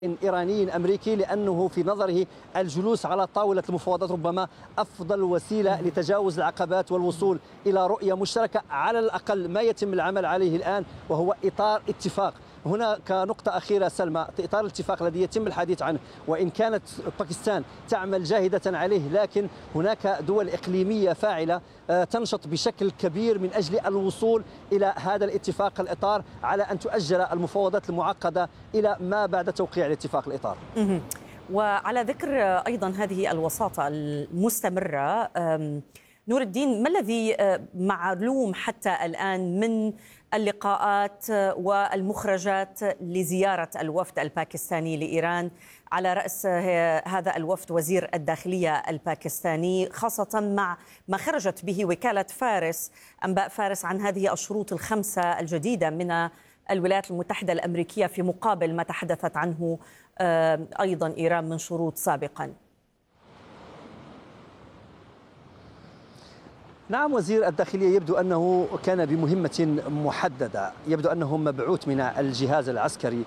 إيراني أمريكي، لأنه في نظره الجلوس على طاولة المفاوضات ربما أفضل وسيلة لتجاوز العقبات والوصول إلى رؤية مشتركة، على الأقل ما يتم العمل عليه الآن وهو إطار اتفاق. هناك نقطة أخيرة سلمى، إطار الاتفاق الذي يتم الحديث عنه، وإن كانت باكستان تعمل جاهدة عليه، لكن هناك دول إقليمية فاعلة تنشط بشكل كبير من أجل الوصول إلى هذا الاتفاق الإطار، على أن تؤجل المفاوضات المعقدة إلى ما بعد توقيع الاتفاق الإطار. وعلى ذكر أيضا هذه الوساطة المستمرة، نور الدين، ما الذي معلوم حتى الآن من اللقاءات والمخرجات لزيارة الوفد الباكستاني لإيران؟ على رأس هذا الوفد وزير الداخلية الباكستاني، خاصة مع ما خرجت به وكالة فارس، أنباء فارس، عن هذه الشروط الخمسة الجديدة من الولايات المتحدة الأمريكية في مقابل ما تحدثت عنه أيضا إيران من شروط سابقا. نعم، وزير الداخلية يبدو أنه كان بمهمة محددة، يبدو أنه مبعوث من الجهاز العسكري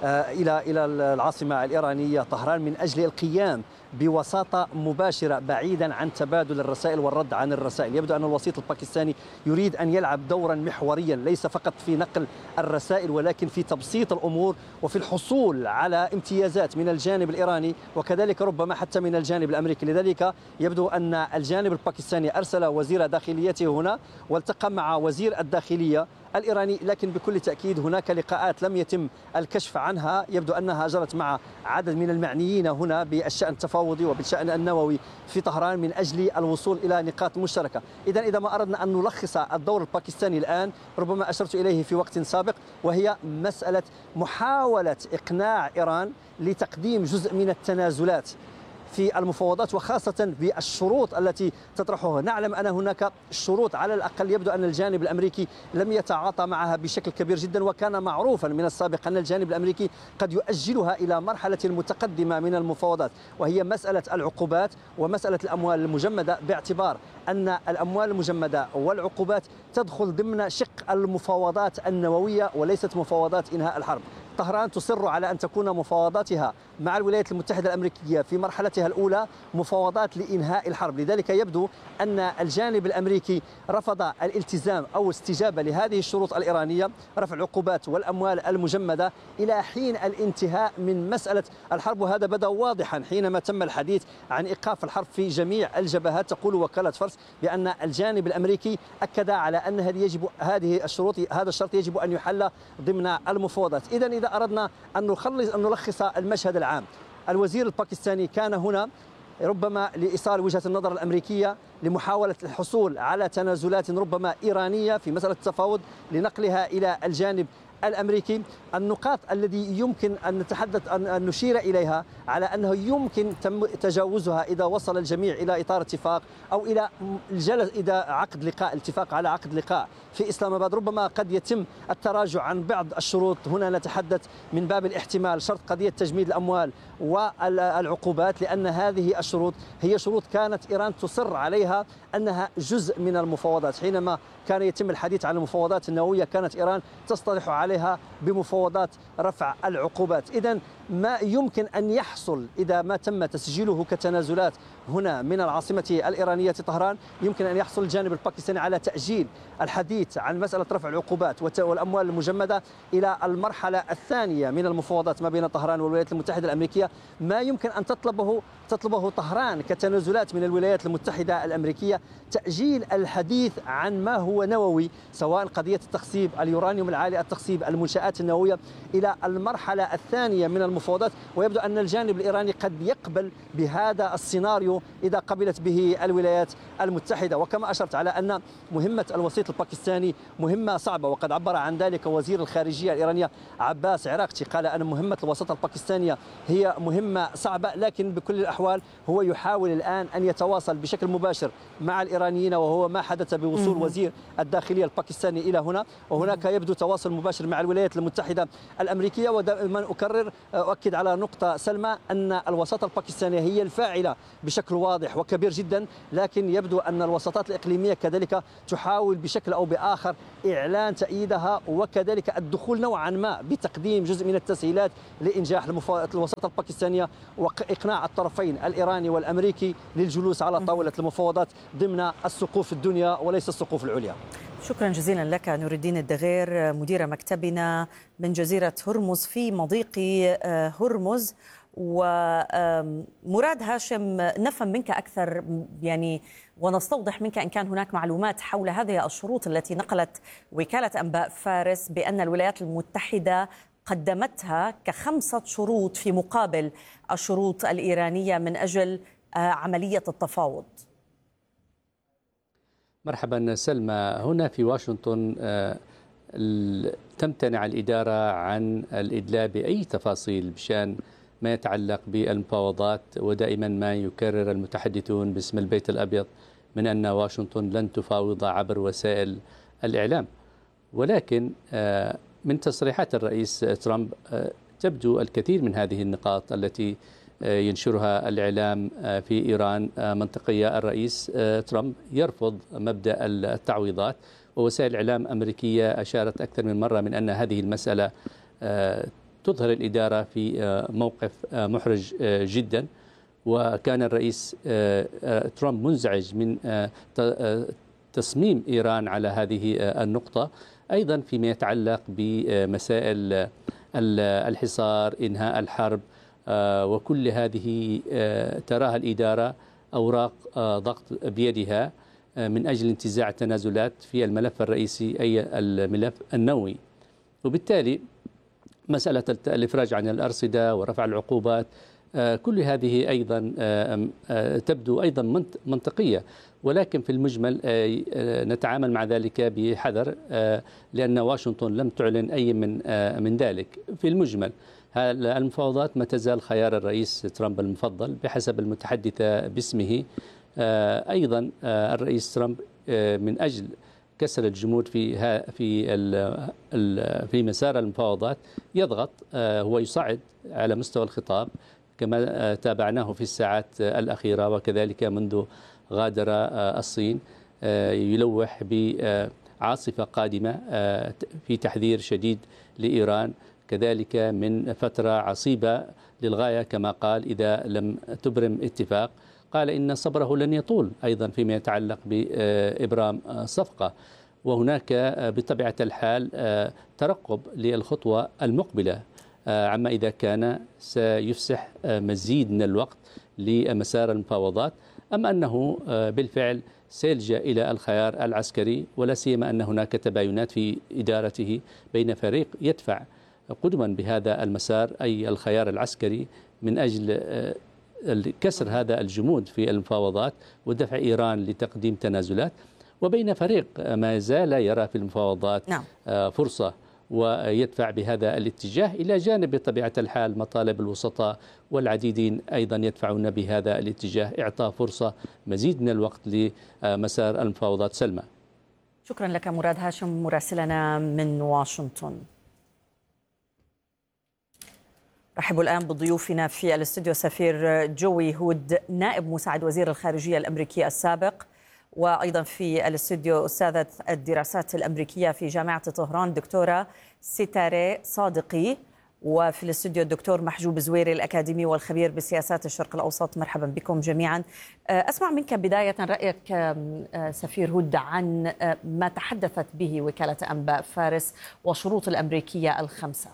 إلى العاصمة الإيرانية طهران من أجل القيام بوساطة مباشرة بعيدا عن تبادل الرسائل والرد عن الرسائل. يبدو أن الوسيط الباكستاني يريد أن يلعب دورا محوريا، ليس فقط في نقل الرسائل ولكن في تبسيط الأمور وفي الحصول على امتيازات من الجانب الإيراني، وكذلك ربما حتى من الجانب الأمريكي. لذلك يبدو أن الجانب الباكستاني أرسل وزير داخليته هنا والتقى مع وزير الداخلية الإيراني، لكن بكل تأكيد هناك لقاءات لم يتم الكشف عنها، يبدو أنها جرت مع عدد من المعنيين هنا بالشأن التفاوضي وبالشأن النووي في طهران من أجل الوصول إلى نقاط مشتركة. إذا ما أردنا أن نلخص الدور الباكستاني الآن، ربما أشرت إليه في وقت سابق، وهي مسألة محاولة إقناع إيران لتقديم جزء من التنازلات في المفاوضات، وخاصة بالشروط التي تطرحها. نعلم أن هناك شروط على الأقل يبدو أن الجانب الأمريكي لم يتعاطى معها بشكل كبير جدا، وكان معروفا من السابق أن الجانب الأمريكي قد يؤجلها إلى مرحلة متقدمة من المفاوضات، وهي مسألة العقوبات ومسألة الأموال المجمدة، باعتبار أن الأموال المجمدة والعقوبات تدخل ضمن شق المفاوضات النووية وليست مفاوضات إنهاء الحرب. طهران تصر على أن تكون مفاوضاتها مع الولايات المتحدة الأمريكية في مرحلتها الأولى مفاوضات لإنهاء الحرب. لذلك يبدو أن الجانب الأمريكي رفض الالتزام أو استجابة لهذه الشروط الإيرانية، رفع العقوبات والأموال المجمدة إلى حين الانتهاء من مسألة الحرب. وهذا بدأ واضحا حينما تم الحديث عن إيقاف الحرب في جميع الجبهات. تقول وكالة فارس بأن الجانب الأمريكي أكد على أن هذه الشروط، هذا الشرط يجب أن يحل ضمن المفاوضات. إذا أردنا أن نلخص المشهد العام، الوزير الباكستاني كان هنا ربما لإيصال وجهة النظر الأمريكية لمحاولة الحصول على تنازلات ربما إيرانية في مسألة التفاوض لنقلها إلى الجانب الأمريكي. النقاط الذي يمكن أن نتحدث أن نشير إليها على أنه يمكن تجاوزها إذا وصل الجميع إلى إطار اتفاق أو إلى الجلس إذا عقد لقاء، الاتفاق على عقد لقاء في إسلام آباد، ربما قد يتم التراجع عن بعض الشروط. هنا نتحدث من باب الاحتمال شرط قضية تجميد الأموال والعقوبات، لأن هذه الشروط هي شروط كانت إيران تصر عليها أنها جزء من المفاوضات. حينما كان يتم الحديث عن المفاوضات النووية كانت إيران تصطلح عليها بمفاوضات رفع العقوبات. إذن ما يمكن أن يحصل إذا ما تم تسجيله كتنازلات هنا من العاصمة الإيرانية طهران، يمكن أن يحصل الجانب الباكستاني على تأجيل الحديث عن مسألة رفع العقوبات والأموال المجمدة إلى المرحلة الثانية من المفاوضات ما بين طهران والولايات المتحدة الأمريكية. ما يمكن أن تطلبه طهران كتنازلات من الولايات المتحدة الأمريكية تأجيل الحديث عن ما هو نووي، سواء قضية التخصيب، اليورانيوم العالي التخصيب، المنشآت النووية، إلى المرحلة الثانية من المفاوضات. ويبدو أن الجانب الإيراني قد يقبل بهذا السيناريو إذا قبلت به الولايات المتحدة. وكما أشرت على أن مهمة الوسيط الباكستاني مهمة صعبة، وقد عبر عن ذلك وزير الخارجية الإيرانية عباس عراقتي، قال أن مهمة الوساطة الباكستانية هي مهمة صعبة، لكن بكل الأحوال هو يحاول الآن أن يتواصل بشكل مباشر مع الإيرانيين، وهو ما حدث بوصول وزير الداخلية الباكستاني إلى هنا. وهناك يبدو تواصل مباشر مع الولايات المتحدة الأمريكية. ودائما أؤكد على نقطة سلمى، أن الوساطة الباكستانية هي الفاعلة بشكل واضح وكبير جدا، لكن يبدو أن الوساطات الإقليمية كذلك تحاول بشكل أو بآخر إعلان تأييدها، وكذلك الدخول نوعا ما بتقديم جزء من التسهيلات لإنجاح الوساطة الباكستانية وإقناع الطرفين الإيراني والأمريكي للجلوس على طاولة المفاوضات ضمن السقوف الدنيا وليس السقوف العليا. شكرا جزيلا لك نور الدين الدغير، مدير مكتبنا من جزيرة هرمز في مضيق هرمز. ومراد هاشم، نفهم منك أكثر يعني ونستوضح منك إن كان هناك معلومات حول هذه الشروط التي نقلت وكالة أنباء فارس بأن الولايات المتحدة قدمتها ك5 شروط في مقابل الشروط الإيرانية من أجل عملية التفاوض. مرحبا سلمى. هنا في واشنطن تمتنع الإدارة عن الإدلاء بأي تفاصيل بشأن ما يتعلق بالمفاوضات، ودائما ما يكرر المتحدثون باسم البيت الأبيض من أن واشنطن لن تفاوض عبر وسائل الإعلام. ولكن من تصريحات الرئيس ترامب تبدو الكثير من هذه النقاط التي ينشرها الإعلام في إيران منطقية. الرئيس ترامب يرفض مبدأ التعويضات، ووسائل الإعلام الأمريكية أشارت أكثر من مرة من أن هذه المسألة تظهر الإدارة في موقف محرج جدا. وكان الرئيس ترامب منزعج من تصميم إيران على هذه النقطة، أيضا فيما يتعلق بمسائل الحصار، إنهاء الحرب، وكل هذه تراها الإدارة أوراق ضغط بيدها من أجل انتزاع التنازلات في الملف الرئيسي أي الملف النووي. وبالتالي مسألة الإفراج عن الأرصدة ورفع العقوبات كل هذه أيضا تبدو أيضا منطقية، ولكن في المجمل نتعامل مع ذلك بحذر، لأن واشنطن لم تعلن أي من ذلك. في المجمل المفاوضات ما تزال خيار الرئيس ترامب المفضل بحسب المتحدثة باسمه. أيضا الرئيس ترامب من أجل كسر الجمود في مسار المفاوضات يضغط، هو يصعد على مستوى الخطاب كما تابعناه في الساعات الأخيرة، وكذلك منذ غادر الصين يلوح بعاصفة قادمة في تحذير شديد لإيران، كذلك من فترة عصيبة للغاية كما قال إذا لم تبرم اتفاق. قال إن صبره لن يطول أيضا فيما يتعلق بإبرام صفقة، وهناك بطبيعة الحال ترقب للخطوة المقبلة عما إذا كان سيفسح مزيد من الوقت لمسار المفاوضات، أم أنه بالفعل سيلجأ إلى الخيار العسكري، ولا سيما أن هناك تباينات في إدارته بين فريق يدفع قدما بهذا المسار أي الخيار العسكري من أجل كسر هذا الجمود في المفاوضات ودفع إيران لتقديم تنازلات، وبين فريق ما زال يرى في المفاوضات فرصة ويدفع بهذا الاتجاه، إلى جانب بطبيعة الحال مطالب الوسطاء والعديدين أيضا يدفعون بهذا الاتجاه، إعطاء فرصة مزيد من الوقت لمسار المفاوضات. سلمى، شكرا لك مراد هاشم مراسلنا من واشنطن. رحبوا الآن بضيوفنا في الاستوديو سفير جوي هود نائب مساعد وزير الخارجية الأمريكي السابق، وأيضا في الاستوديو أستاذة الدراسات الأمريكية في جامعة طهران دكتورة ستارة صادقي، وفي الاستوديو الدكتور محجوب زويري الأكاديمي والخبير بسياسات الشرق الأوسط. مرحبا بكم جميعا. أسمع منك بداية رأيك سفير هود عن ما تحدثت به وكالة أنباء فارس وشروط الأمريكية ال5.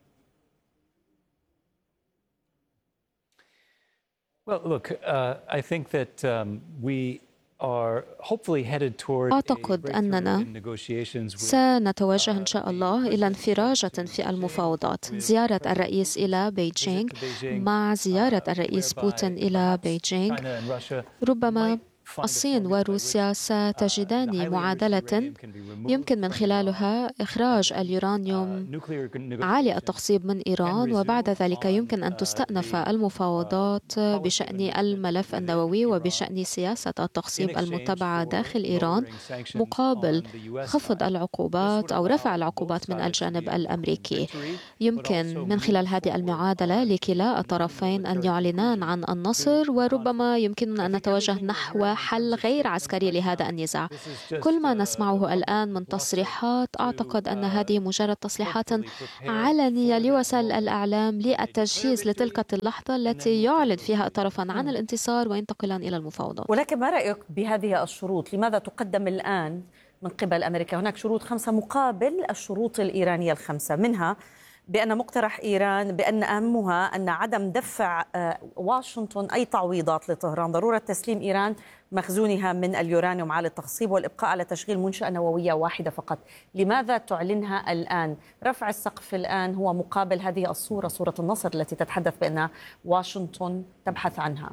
Well, look, I think that we are hopefully headed toward أعتقد أننا سنتوجه إن شاء الله إلى انفراجة في المفاوضات. زيارة الرئيس إلى بيجينغ مع زيارة الرئيس بوتين إلى بيجينغ ربما الصين وروسيا ستجدان معادلة يمكن من خلالها إخراج اليورانيوم عالي التخصيب من إيران، وبعد ذلك يمكن أن تستأنف المفاوضات بشأن الملف النووي وبشأن سياسة التخصيب المتبعة داخل إيران مقابل خفض العقوبات أو رفع العقوبات من الجانب الأمريكي. يمكن من خلال هذه المعادلة لكلا الطرفين أن يعلنان عن النصر، وربما يمكننا أن نتوجه نحو حل غير عسكري لهذا النزاع. كل ما نسمعه الآن من تصريحات أعتقد أن هذه مجرد تصريحات علنية لوسائل الإعلام للتجهيز لتلك اللحظة التي يعلن فيها الطرفان عن الانتصار وينتقلان إلى المفاوضات. ولكن ما رأيك بهذه الشروط؟ لماذا تقدم الآن من قبل أمريكا؟ هناك شروط 5 مقابل الشروط الإيرانية ال5، منها بأن مقترح إيران بأن أهمها أن عدم دفع واشنطن أي تعويضات لطهران، ضرورة تسليم إيران مخزونها من اليورانيوم عالي التخصيب والإبقاء على تشغيل منشأة نووية واحدة فقط. لماذا تعلنها الآن؟ رفع السقف الآن هو مقابل هذه الصورة، صورة النصر التي تتحدث بأن واشنطن تبحث عنها.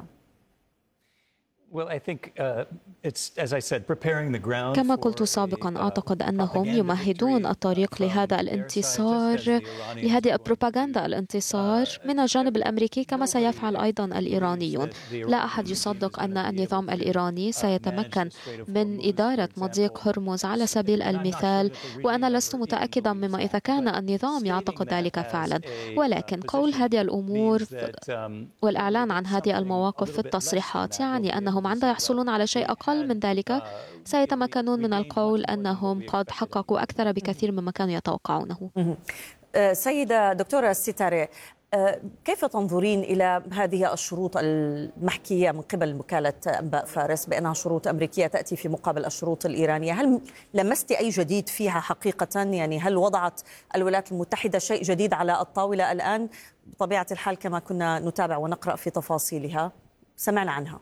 كما قلت سابقا، أعتقد أنهم يمهدون الطريق لهذا الانتصار، لهذه البروباغندا الانتصار من الجانب الأمريكي، كما سيفعل أيضا الإيرانيون. لا أحد يصدق أن النظام الإيراني سيتمكن من إدارة مضيق هرمز على سبيل المثال، وأنا لست متأكدا مما إذا كان النظام يعتقد ذلك فعلا. ولكن قول هذه الأمور والإعلان عن هذه المواقف في التصريحات يعني أنهم عندما يحصلون على شيء أقل من ذلك سيتمكنون من القول أنهم قد حققوا أكثر بكثير مما كانوا يتوقعونه. سيدة دكتورة الستاري، كيف تنظرين إلى هذه الشروط المحكية من قبل وكالة أنباء فارس بأنها شروط أمريكية تأتي في مقابل الشروط الإيرانية؟ هل لمست أي جديد فيها حقيقة؟ يعني هل وضعت الولايات المتحدة شيء جديد على الطاولة الآن؟ بطبيعة الحال كما كنا نتابع ونقرأ في تفاصيلها سمعنا عنها.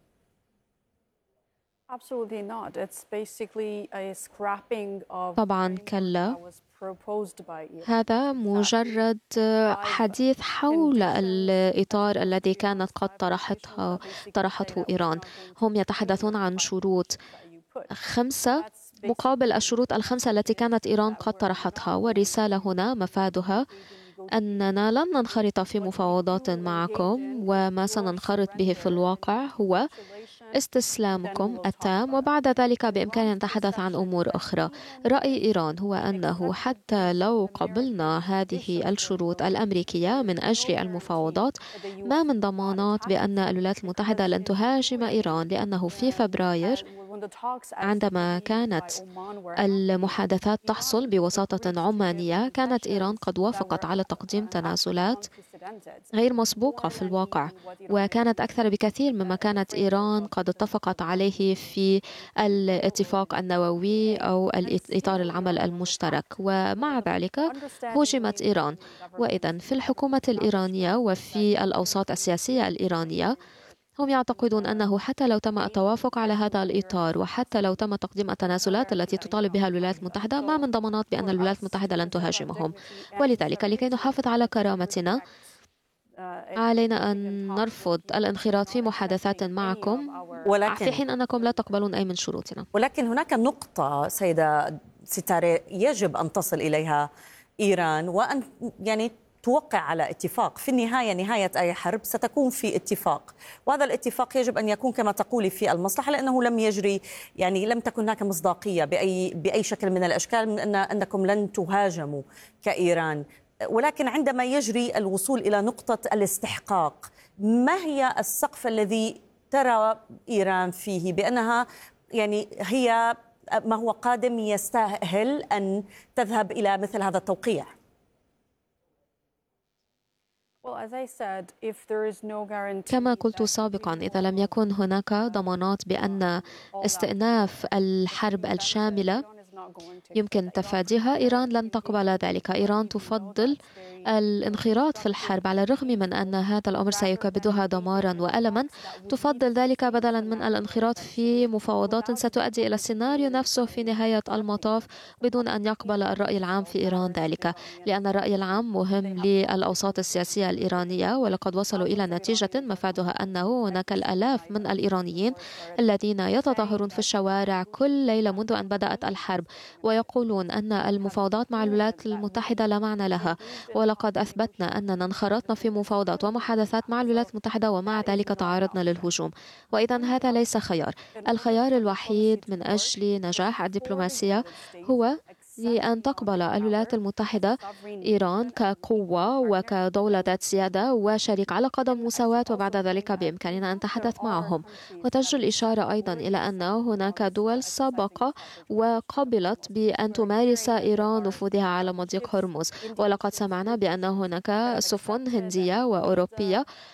طبعا كلا، هذا مجرد حديث حول الإطار الذي كانت قد طرحته إيران. هم يتحدثون عن شروط 5 مقابل الشروط ال5 التي كانت إيران قد طرحتها، والرسالة هنا مفادها أننا لن ننخرط في مفاوضات معكم، وما سننخرط به في الواقع هو استسلامكم التام، وبعد ذلك بإمكاننا أن نتحدث عن أمور أخرى. رأي إيران هو أنه حتى لو قبلنا هذه الشروط الأمريكية من أجل المفاوضات، ما من ضمانات بأن الولايات المتحدة لن تهاجم إيران، لأنه في فبراير عندما كانت المحادثات تحصل بوساطة عمانية كانت إيران قد وافقت على تقديم تنازلات غير مسبوقة في الواقع، وكانت أكثر بكثير مما كانت إيران قد اتفقت عليه في الاتفاق النووي أو إطار العمل المشترك. ومع ذلك هجمت إيران. وإذن في الحكومة الإيرانية وفي الأوساط السياسية الإيرانية هم يعتقدون أنه حتى لو تم التوافق على هذا الإطار وحتى لو تم تقديم التنازلات التي تطالب بها الولايات المتحدة، ما من ضمانات بأن الولايات المتحدة لن تهاجمهم. ولذلك لكي نحافظ على كرامتنا علينا أن نرفض الانخراط في محادثات معكم، في حين أنكم لا تقبلون أي من شروطنا. ولكن هناك نقطة سيدة ستاري يجب أن تصل إليها إيران، وأن يعني توقع على اتفاق. في النهاية نهاية أي حرب ستكون في اتفاق، وهذا الاتفاق يجب أن يكون كما تقولي في المصلحة، لأنه لم يجري يعني لم تكن هناك مصداقية بأي شكل من الأشكال من أنكم لن تهاجموا كإيران. ولكن عندما يجري الوصول إلى نقطة الاستحقاق، ما هي السقف الذي ترى إيران فيه بأنها يعني هي ما هو قادم يستاهل أن تذهب إلى مثل هذا التوقيع؟ كما قلت سابقا، إذا لم يكن هناك ضمانات بأن استئناف الحرب الشاملة يمكن تفاديها. إيران لن تقبل ذلك. إيران تفضل الانخراط في الحرب على الرغم من أن هذا الأمر سيكبدها دمارا وألما. تفضل ذلك بدلا من الانخراط في مفاوضات ستؤدي إلى السيناريو نفسه في نهاية المطاف بدون أن يقبل الرأي العام في إيران ذلك، لأن الرأي العام مهم للأوساط السياسية الإيرانية، ولقد وصلوا إلى نتيجة مفادها أنه هناك الآلاف من الإيرانيين الذين يتظاهرون في الشوارع كل ليلة منذ أن بدأت الحرب ويقولون أن المفاوضات مع الولايات المتحدة لا معنى لها، ولقد أثبتنا أننا انخرطنا في مفاوضات ومحادثات مع الولايات المتحدة ومع ذلك تعرضنا للهجوم. وإذا هذا ليس خيار. الخيار الوحيد من أجل نجاح الدبلوماسية هو لأن تقبل الولايات المتحدة إيران كقوة وكدولة ذات سيادة وشريك على قدم مساواة، وبعد ذلك بإمكاننا أن نتحدث معهم. وتجدر الإشارة أيضا إلى أن هناك دول سابقة وقبلت بأن تمارس إيران نفوذها على مضيق هرمز، ولقد سمعنا بأن هناك سفن هندية وأوروبية